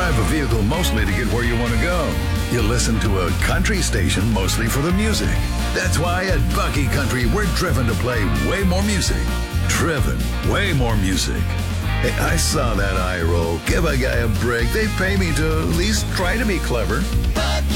drive a vehicle mostly to get where you want to go. You listen to a country station mostly for the music. That's why at Bucky Country, we're driven to play way more music. Driven, way more music. Hey, I saw that eye roll. Give a guy a break. They pay me to at least try to be clever.